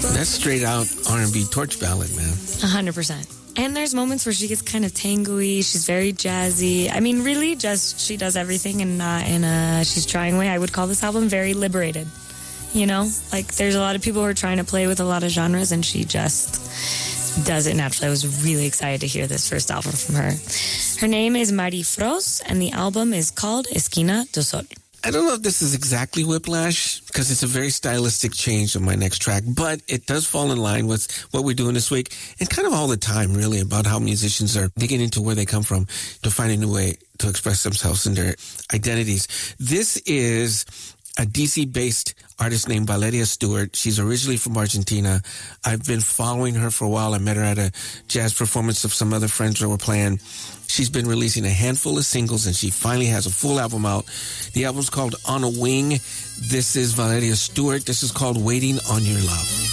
That's straight out R&B torch ballad, man. 100%. And there's moments where she gets kind of tangoey. She's very jazzy. I mean, really, just she does everything and not in a she's trying way. I would call this album very liberated. You know, like there's a lot of people who are trying to play with a lot of genres, and she just does it naturally. I was really excited to hear this first album from her. Her name is Mari Fros, and the album is called Esquina do Sol. I don't know if this is exactly Whiplash, because it's a very stylistic change on my next track, but it does fall in line with what we're doing this week, and kind of all the time, really, about how musicians are digging into where they come from to find a new way to express themselves and their identities. This is a DC-based artist named Valeria Stewart. She's originally from Argentina. I've been following her for a while. I met her at a jazz performance of some other friends that were playing. She's been releasing a handful of singles, and she finally has a full album out. The album's called On a Wing. This is Valeria Stewart. This is called Waiting on Your Love.